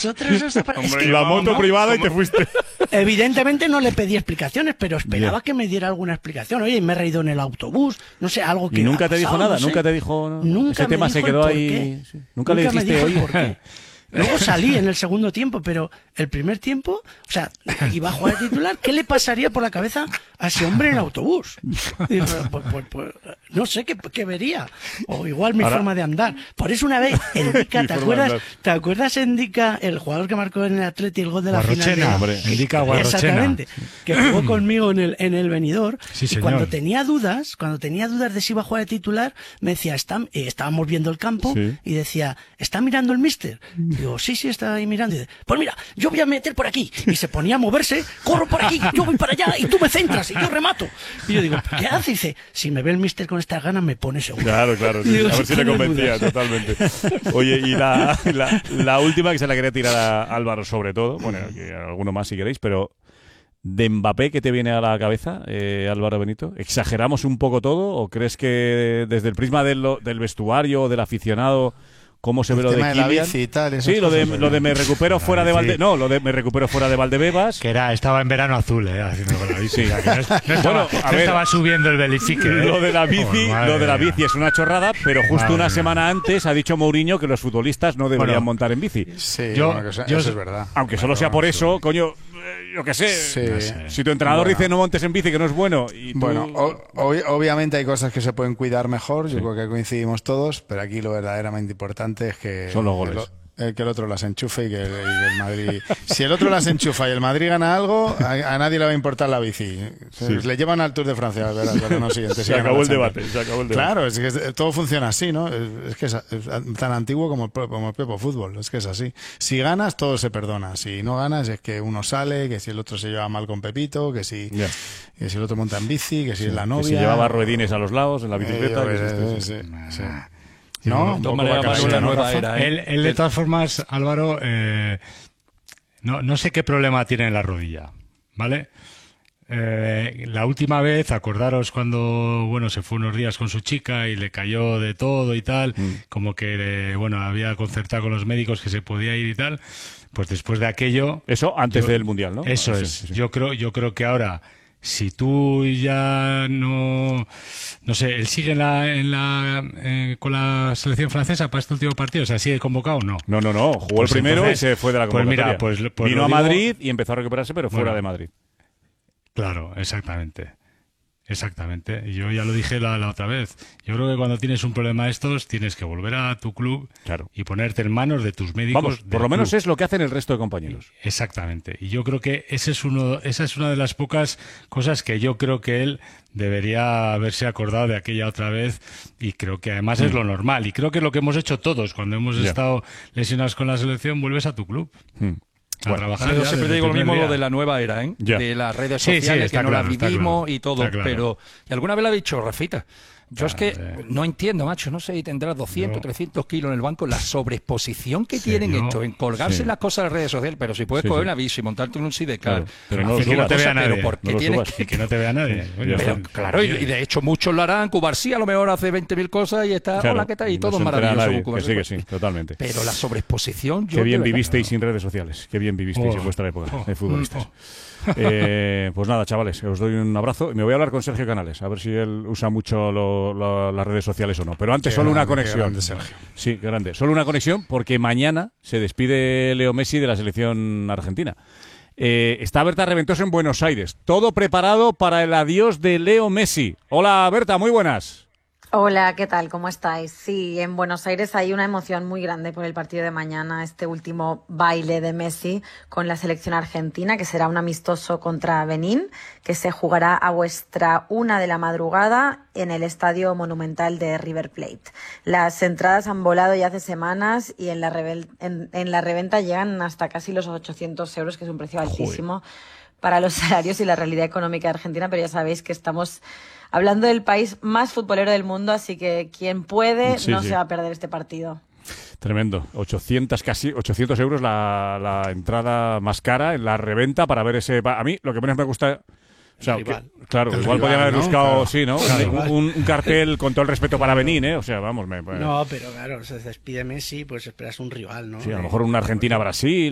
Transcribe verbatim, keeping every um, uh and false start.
vosotros os ha parecido? Hombre, la moto ¿no? privada y te fuiste. Evidentemente no le pedí explicaciones, pero esperaba yeah. que me diera alguna explicación. Oye, me he reído en el autobús, no sé, algo que ¿Y nunca ha te pasado, dijo nada? No sé. ¿Nunca te dijo? No? Nunca Ese tema me dijo se quedó el ahí. Sí. ¿Nunca, Nunca le dijiste, me dijo oye? el por qué. Luego salí en el segundo tiempo, pero el primer tiempo, o sea, iba a jugar de titular, ¿qué le pasaría por la cabeza a ese hombre en el autobús? Y, pues, pues, pues, pues, no sé qué, qué vería, o igual mi Ahora... forma de andar. Por eso una vez, Endica, ¿te acuerdas, ¿te acuerdas Endica, el jugador que marcó en el Atleti el gol de la Guarrochena, final? Hombre, Endica Guarrochena. Exactamente, que jugó conmigo en el, en el Benidorm, sí, y cuando tenía dudas, cuando tenía dudas de si iba a jugar de titular, me decía, está, eh, estábamos viendo el campo, sí. y decía, ¿está mirando el míster? Digo, sí, sí, está ahí mirando. Y dice, pues mira, yo voy a meter por aquí. Y se ponía a moverse, corro por aquí, yo voy para allá, y tú me centras, y yo remato. Y yo digo, ¿qué hace? Y dice, si me ve el míster con estas ganas, me pone seguro. Claro, claro, sí. Digo, a ver si le convencía totalmente. Oye, y la, la, la última que se la quería tirar a Álvaro sobre todo, bueno, que alguno más si queréis, pero de Mbappé, ¿qué te viene a la cabeza, eh, Álvaro Benito? ¿Exageramos un poco todo o crees que desde el prisma del, del vestuario, del aficionado... ¿Cómo se ve el lo de tema Kylian? De la bici y tal, sí, lo de, lo de me recupero fuera de Valde... No, lo de me recupero fuera de Valdebebas. Que era, estaba en verano azul, eh, haciendo con la bici. Sí. O sea, que no, no, estaba, bueno, a no ver, estaba subiendo el Belifique. Eh. Lo de la bici, oh, lo de la bici es una chorrada, pero justo madre una semana antes ha dicho Mourinho que los futbolistas no deberían bueno, montar en bici. Sí, yo, bueno, eso, yo, eso es verdad. Aunque bueno, solo sea por sí. eso, coño... Yo qué sé. Sí. No sé, si tu entrenador bueno. dice no montes en bici, que no es bueno. Y tú... Bueno, ob obviamente hay cosas que se pueden cuidar mejor, yo sí. creo que coincidimos todos, pero aquí lo verdaderamente importante es que... Son los goles. Que lo, eh, que el otro las enchufe y que, el, y que el Madrid... Si el otro las enchufa y el Madrid gana algo, a, a nadie le va a importar la bici. Sí. Le llevan al Tour de Francia, verás, verás, no, siguiente, se, acabó el debate, se acabó el debate. Claro, es que todo funciona así, ¿no? Es, es que es, es tan antiguo como el, como el propio fútbol, es que es así. Si ganas, todo se perdona. Si no ganas, es que uno sale, que si el otro se lleva mal con Pepito, que si, yeah. que si el otro monta en bici, que si sí. es la novia... Que si llevaba ruedines a los lados en la bicicleta. Eh, que sí, sí, sí. No, no, no, la nueva era, ¿eh? él, él, de todas formas, Álvaro, eh, no, no sé qué problema tiene en la rodilla, ¿vale? Eh, la última vez, acordaros cuando, bueno, se fue unos días con su chica y le cayó de todo y tal, mm. como que, eh, bueno, había concertado con los médicos que se podía ir y tal, pues después de aquello... Eso antes yo, del Mundial, ¿no? Eso ah, es. Sí, sí. Yo creo, yo creo que ahora... Si tú ya no... No sé, ¿él sigue en la, en la, eh, con la selección francesa para este último partido? O sea, ¿sigue convocado o no? No, no, no. Jugó pues el primero entonces, y se fue de la convocatoria. Pues mira, pues, pues Vino a digo, Madrid y empezó a recuperarse, pero fuera bueno, de Madrid. Claro, exactamente. Exactamente. Yo ya lo dije la, la otra vez. Yo creo que cuando tienes un problema de estos, tienes que volver a tu club claro. y ponerte en manos de tus médicos. Vamos, por lo menos club. Es lo que hacen el resto de compañeros. Exactamente. Y yo creo que ese es uno, esa es una de las pocas cosas que yo creo que él debería haberse acordado de aquella otra vez, y creo que además mm. es lo normal. Y creo que es lo que hemos hecho todos cuando hemos yeah. estado lesionados con la selección, vuelves a tu club. Mm. Bueno, trabajar yo siempre digo lo mismo día. Lo de la nueva era, ¿eh? Ya. De las redes sí, sociales, sí, que no claro, las vivimos claro, y todo, claro. pero y alguna vez lo ha dicho Rafita. Yo claro, es que eh. no entiendo, macho, no sé, tendrás doscientos, no. trescientos kilos en el banco, la sobreexposición que sí, tienen no. esto, en colgarse sí. las cosas en las redes sociales, pero si puedes sí, coger sí. una bici y montarte en un sidecar, claro. pero no, que no te vea nadie, pero ¿por qué no tienes subas, que... que no te vea nadie? Pero, pero, claro, y, y de hecho muchos lo harán. Cubarsí a lo mejor hace veinte mil cosas y está, claro, hola, ¿qué tal? Y no todo maravilloso. Que sí, que sí, totalmente. Pero la sobreexposición... Qué bien vivisteis sin redes sociales, qué bien vivisteis oh, en vuestra época oh, de futbolistas. oh. Eh, pues nada, chavales, os doy un abrazo y me voy a hablar con Sergio Canales, a ver si él usa mucho lo, lo, las redes sociales o no. Pero antes, qué solo grande, una conexión. Qué grande, Sergio. Sí, grande. Solo una conexión porque mañana se despide Leo Messi de la selección argentina. Eh, está Berta Reventoso en Buenos Aires. Todo preparado para el adiós de Leo Messi. Hola, Berta, muy buenas. Hola, ¿qué tal? ¿Cómo estáis? Sí, en Buenos Aires hay una emoción muy grande por el partido de mañana, este último baile de Messi con la selección argentina, que será un amistoso contra Benín, que se jugará a vuestra una de la madrugada en el Estadio Monumental de River Plate. Las entradas han volado ya hace semanas y en la, revel- en, en la reventa llegan hasta casi los ochocientos euros, que es un precio altísimo Joder. Para los salarios y la realidad económica de Argentina, pero ya sabéis que estamos hablando del país más futbolero del mundo, así que quien puede sí, no sí. se va a perder este partido. Tremendo. ochocientos, casi ochocientos euros la, la entrada más cara en la reventa para ver ese... A mí lo que menos me gusta... O sea, que, claro, el igual rival, podrían haber ¿no? buscado, claro. sí, ¿no? Claro. Un, un cartel con todo el respeto para Benín, ¿eh? O sea, vamos... Me, me... No, pero claro, se despide Messi, pues esperas un rival, ¿no? Sí, a lo mejor una Argentina-Brasil...